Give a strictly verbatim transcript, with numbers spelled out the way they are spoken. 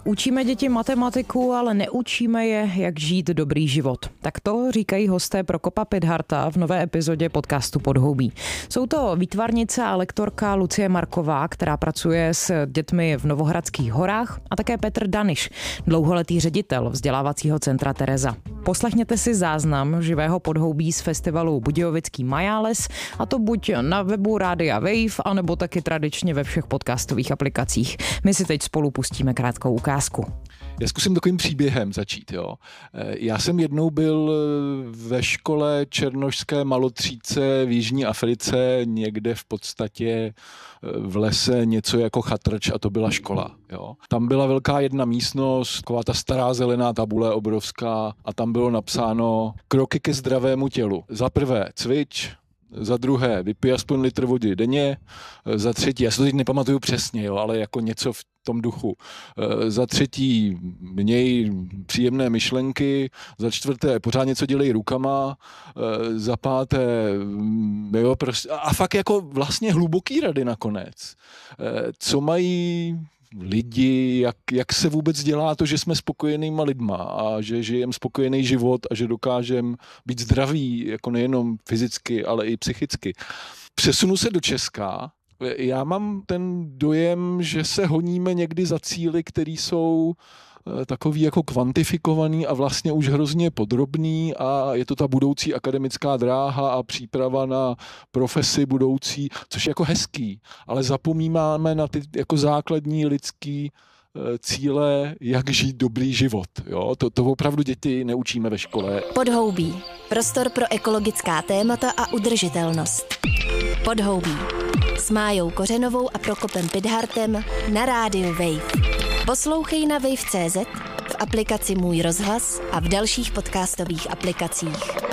Učíme děti matematiku, ale neučíme je, jak žít dobrý život. Tak to říkají hosté Prokopa Pithardta v nové epizodě podcastu Podhoubí. Jsou to výtvarnice a lektorka Lucie Marková, která pracuje s dětmi v Novohradských horách, a také Petr Daniš, dlouholetý ředitel vzdělávacího centra Tereza. Poslechněte si záznam živého Podhoubí z festivalu Budějovický Majáles, a to buď na webu Rádia Wave, anebo taky tradičně ve všech podcastových aplikacích. My si teď spolu pustíme krátkou ukázku. Já zkusím takovým příběhem začít. Jo. Já jsem jednou byl ve škole černošské malotřídce v Jižní Africe, někde v podstatě v lese něco jako chatrč, a to byla škola. Jo. Tam byla velká jedna místnost, taková ta stará zelená tabule obrovská, a tam bylo napsáno kroky ke zdravému tělu. Za prvé cvič, za druhé vypij aspoň litr vody denně, za třetí, já si to teď nepamatuju přesně, jo, ale jako něco v tom duchu. Za třetí měj příjemné myšlenky, za čtvrté pořád něco dělej rukama, za páté, jo, prostě, a fakt jako vlastně hluboký rady nakonec. Co mají lidi, jak, jak se vůbec dělá to, že jsme spokojenýma lidma a že žijeme spokojený život a že dokážeme být zdraví, jako nejenom fyzicky, ale i psychicky. Přesunu se do Česka. Já mám ten dojem, že se honíme někdy za cíly, které jsou takový jako kvantifikovaný a vlastně už hrozně podrobný, a je to ta budoucí akademická dráha a příprava na profesi budoucí, což je jako hezký, ale zapomínáme na ty jako základní lidský cíle, jak žít dobrý život. Jo? To, to opravdu děti neučíme ve škole. Podhoubí. Prostor pro ekologická témata a udržitelnost. Podhoubí. S Májou Kořenovou a Prokopem Pithardtem na rádiu Wave. Poslouchej na wave tečka cé zet, v aplikaci Můj rozhlas a v dalších podcastových aplikacích.